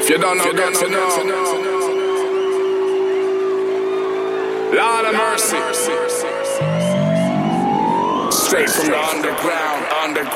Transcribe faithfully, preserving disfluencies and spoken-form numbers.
If you don't know, get to know. Lord of mercy. Straight from the underground, underground.